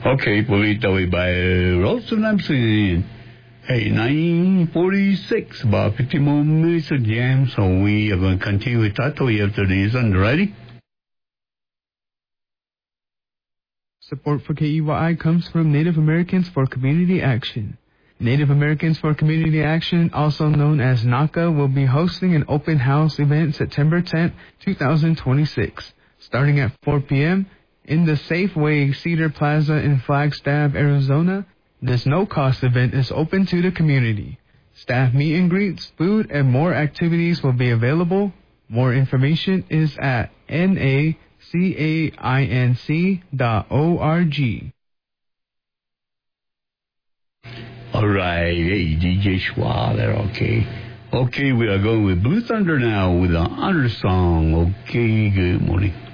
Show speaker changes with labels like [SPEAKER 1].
[SPEAKER 1] Okay, Polito, we by Rolson Lampson. Hey, 9:46, about 50 more minutes of jam, so we are going to continue with Tato after this. Ready?
[SPEAKER 2] Support for KEYI comes from Native Americans for Community Action. Native Americans for Community Action, also known as NACA, will be hosting an open house event September 10th, 2026, starting at 4 p.m. in the Safeway Cedar Plaza in Flagstaff, Arizona. This no-cost event is open to the community. Staff meet and greets, food, and more activities will be available. More information is at nacainc.org.
[SPEAKER 1] All right, hey, DJ Schwa there, okay. Okay, we are going with Blue Thunder now with the Honor Song. Okay, good morning.